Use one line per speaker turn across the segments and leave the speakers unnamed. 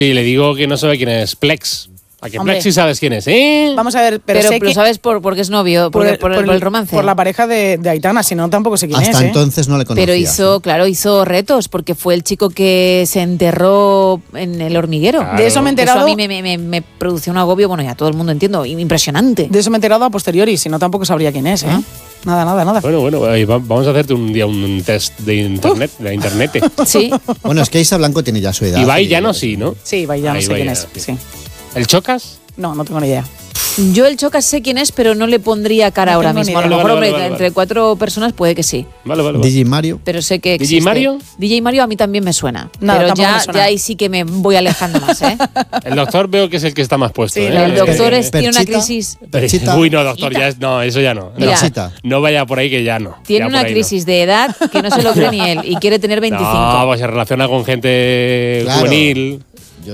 Y le digo que no sabe quién es Plex. ¿A que
Hombre.
Plex sí sabes quién es, eh?
Vamos a ver,
Pero
sé
lo
que
sabes porque es novio, por el romance.
Por la pareja de Aitana, si no tampoco sé quién es.
Hasta entonces no le conocía.
Pero hizo retos, porque fue el chico que se enterró en el hormiguero.
Claro.
De eso me he enterado.
Eso a mí me produció un agobio, bueno, ya todo el mundo entiendo, impresionante.
De eso me he enterado a posteriori, si no tampoco sabría quién es, ¿eh? Nada.
Bueno, ahí vamos a hacerte un día un test de internet, de internet.
Sí.
Bueno, es que Isa Blanco tiene ya su edad.
Ibai ya no, sí, ¿no?
Sí, vaya, no
Ahí
sé
va
quién
ya,
es.
sí.
Sí.
¿El Chocas?
No tengo ni idea.
Yo el Chocas sé quién es, pero no le pondría cara
No
ahora
tengo ni
mismo. A
idea.
lo mejor,
Vale,
hombre, entre 4 personas puede que sí.
Vale.
DJ Mario.
Pero sé que
¿DJ
existe.
Mario?
DJ Mario a mí también me suena.
Nada,
pero
tampoco
ya,
me suena.
ya ahí sí que me voy alejando más, ¿eh?
El doctor veo que es el que está más puesto.
Sí,
¿eh?
El doctor tiene una
Perchita.
crisis.
Perchita.
Uy, no, doctor, ya es, no, eso ya no.
Mira.
Perchita.
No vaya por ahí que ya no.
Tiene
Ya
una
por ahí
crisis de edad que no se lo cree ni él y quiere tener 25.
No, pues se relaciona con gente
Claro.
juvenil.
Yo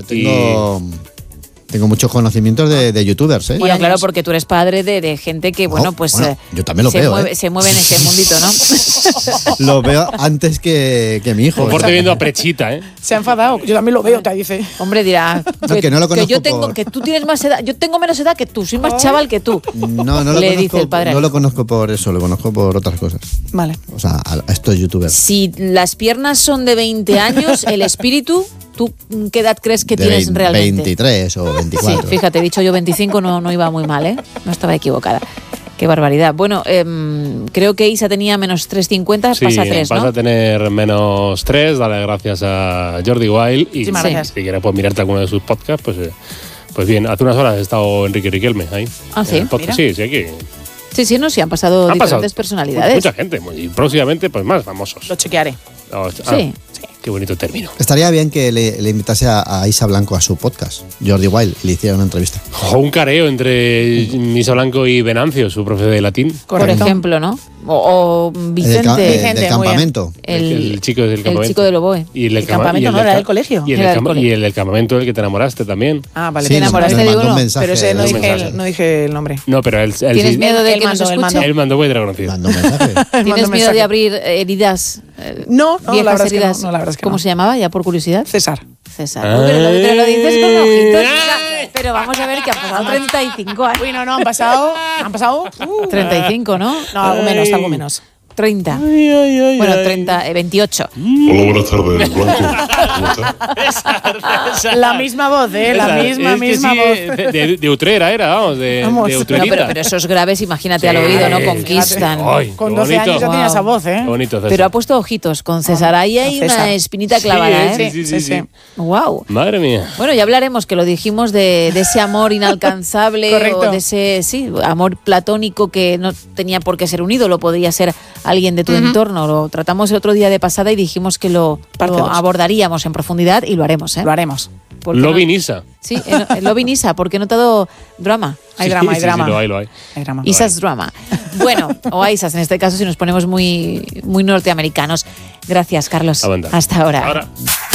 tengo muchos conocimientos de youtubers, ¿eh?
Bueno,
años.
claro, porque tú eres padre de gente que, bueno, pues
yo también lo
se
veo,
mueve,
¿eh?
se mueve en ese mundito, ¿no?
Lo veo antes que mi hijo.
Comporte viendo a Prechita, ¿eh?
Se ha enfadado. Yo también lo veo, te dice.
Hombre, dirá
que no lo conozco
yo tengo,
por-
que tú tienes más edad, yo tengo menos edad que tú, soy más chaval que tú.
No lo
Le
conozco,
dice el padre.
no lo conozco por eso, lo conozco por otras cosas.
Vale.
O sea, a estos youtubers.
Si las piernas son de 20 años, el espíritu, ¿tú qué edad crees que
De
tienes realmente?
23 o 24.
Sí, fíjate, he dicho yo 25, no iba muy mal, ¿eh? No estaba equivocada. Qué barbaridad. Bueno, creo que Isa tenía menos 3,50,
Sí,
pasa 3,
vas
¿no?
a tener menos 3, dale gracias a Jordi Wild. Y
Muchísimas gracias.
si quieres pues, mirarte alguno de sus podcasts, pues bien, hace unas horas ha estado Enrique Riquelme ahí.
Ah, ¿sí?
En el podcast. Sí, aquí
Sí, no, sí, han pasado diferentes personalidades.
mucha gente. Y próximamente, pues más famosos.
Lo chequearé.
Sí.
Qué bonito término.
Estaría bien que le invitase a Isa Blanco a su podcast, Jordi Wild, y le hiciera una entrevista.
O un careo entre Isa Blanco y Venancio, su profe de latín.
Por
Correcto.
ejemplo, ¿no? O Vicente,
Vicente,
del
muy bien.
campamento.
El chico del campamento.
El chico de Loboe.
Y
El campamento no era del colegio.
Y el,
Era del cole.
y el del campamento del que te enamoraste también.
Ah, vale.
Sí,
te
nos
enamoraste de
mandó
uno.
un mensaje.
Pero ese no
un
dije,
mensaje.
no dije el nombre.
No, pero él
¿Tienes
sí,
miedo de
Él
que
mandó,
nos
él
escuche?
mandó.
él mandó muy reconocido.
Mandó un mensaje.
¿Tienes
Mando
miedo
mensaje.
de abrir heridas?
No, la
viejas
verdad es que
heridas.
no, la verdad es que
¿Cómo
no.
se llamaba? Ya por curiosidad.
César.
César. Uy, pero lo dices con ojitos.
Ay.
Pero vamos a ver que han pasado 35 años.
Uy, no, han pasado.
35, ¿no?
No, algo menos.
30.
Bueno,
Bueno, 30, 28.
Hola, buenas tardes, Blanco. ¿Cómo estás?
La misma voz, la misma voz.
De Utrera era, vamos, de
Vamos.
de
No,
Utrerita.
pero esos graves, imagínate
Sí.
al oído, ¿no?
Fíjate.
Conquistan.
Ay,
Con
qué
12 años
bonito.
ya tenía
Wow.
esa voz, ¿eh?
Qué bonito, César.
Pero ha puesto ojitos con César. Ahí hay
César.
una espinita clavada, ¿eh?
Sí.
Wow.
Madre mía.
Bueno, ya hablaremos, que lo dijimos, de ese amor inalcanzable
Correcto.
o de ese amor platónico que no tenía por qué ser un ídolo, podría ser alguien de tu entorno. Lo tratamos el otro día de pasada y dijimos que lo
Parte dos.
abordaríamos en profundidad y lo haremos, ¿eh?
Lo haremos.
Porque
Lobi Nisa.
Sí, Lobi Nisa, porque he notado drama.
Hay drama, hay drama.
Sí, lo hay.
Hay drama.
Isas drama. Bueno, o Isas en este caso si nos ponemos muy, muy norteamericanos. Gracias, Carlos.
Aguanta.
Hasta ahora.
Ahora.